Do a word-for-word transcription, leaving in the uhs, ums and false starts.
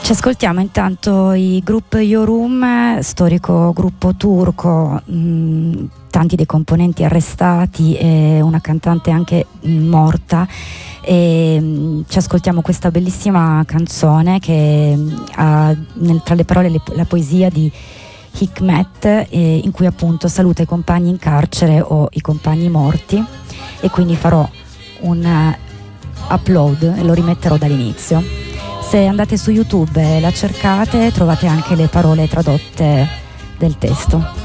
Ci ascoltiamo intanto i Grup Yorum, storico gruppo turco, mh, tanti dei componenti arrestati e una cantante anche mh, morta, e mh, ci ascoltiamo questa bellissima canzone che mh, ha nel, tra le parole le, la poesia di Hikmet, eh, in cui appunto saluta i compagni in carcere o i compagni morti, e quindi farò un uh, upload e lo rimetterò dall'inizio. Se andate su YouTube e la cercate trovate anche le parole tradotte del testo.